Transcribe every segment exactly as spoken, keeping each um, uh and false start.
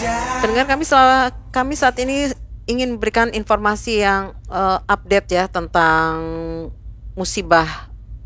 Pendengar kami sel- kami saat ini ingin memberikan informasi yang eh, update ya tentang musibah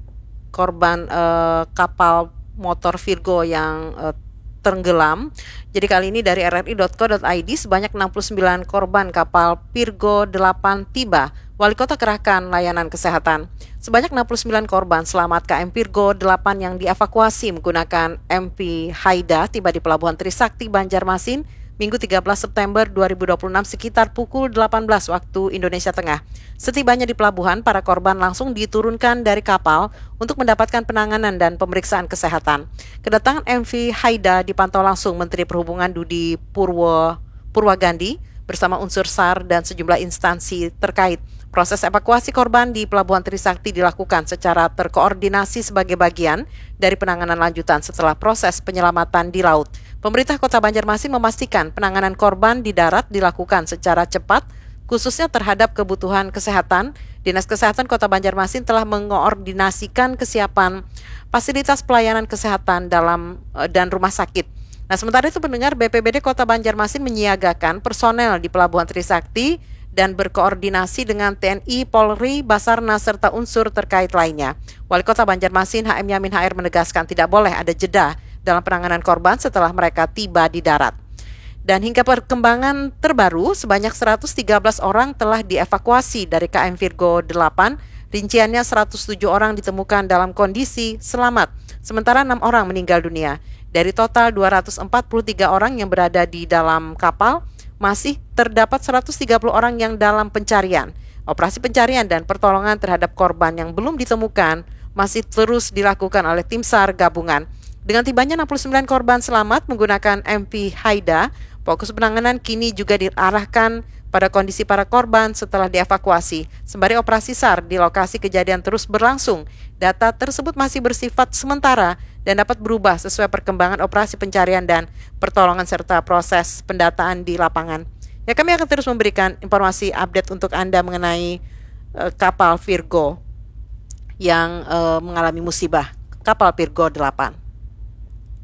korban eh, kapal motor Virgo yang eh, tenggelam. Jadi kali ini dari r r i dot co dot i d sebanyak enam puluh sembilan korban kapal Virgo delapan tiba. Wali Kota kerahkan layanan kesehatan. Sebanyak enam puluh sembilan korban selamat K M Virgo delapan yang dievakuasi menggunakan M V Haida tiba di Pelabuhan Trisakti Banjarmasin Minggu tiga belas September dua ribu dua puluh enam sekitar pukul delapan belas waktu Indonesia Tengah. Setibanya di pelabuhan, para korban langsung diturunkan dari kapal untuk mendapatkan penanganan dan pemeriksaan kesehatan. Kedatangan M V Haida dipantau langsung Menteri Perhubungan Dudi Purwo Purwagandi bersama unsur S A R dan sejumlah instansi terkait. Proses evakuasi korban di Pelabuhan Trisakti dilakukan secara terkoordinasi sebagai bagian dari penanganan lanjutan setelah proses penyelamatan di laut. Pemerintah Kota Banjarmasin memastikan penanganan korban di darat dilakukan secara cepat, khususnya terhadap kebutuhan kesehatan. Dinas Kesehatan Kota Banjarmasin telah mengoordinasikan kesiapan fasilitas pelayanan kesehatan dalam dan rumah sakit. Nah, sementara itu pendengar, B P B D Kota Banjarmasin menyiagakan personel di Pelabuhan Trisakti dan berkoordinasi dengan T N I, Polri, Basarnas, serta unsur terkait lainnya. Wali Kota Banjarmasin H M Yamin H R menegaskan tidak boleh ada jeda dalam penanganan korban setelah mereka tiba di darat. Dan hingga perkembangan terbaru, sebanyak seratus tiga belas orang telah dievakuasi dari K M Virgo delapan. Rinciannya seratus tujuh orang ditemukan dalam kondisi selamat, sementara enam orang meninggal dunia. Dari total dua ratus empat puluh tiga orang yang berada di dalam kapal, masih terdapat seratus tiga puluh orang yang dalam pencarian. Operasi pencarian dan pertolongan terhadap korban yang belum ditemukan masih terus dilakukan oleh tim S A R gabungan. Dengan tibanya enam puluh sembilan korban selamat menggunakan M V Haida, fokus penanganan kini juga diarahkan pada kondisi para korban setelah dievakuasi. Sembari operasi S A R di lokasi kejadian terus berlangsung, data tersebut masih bersifat sementara dan dapat berubah sesuai perkembangan operasi pencarian dan pertolongan serta proses pendataan di lapangan. Ya, kami akan terus memberikan informasi update untuk Anda mengenai uh, kapal Virgo yang uh, mengalami musibah, kapal Virgo delapan.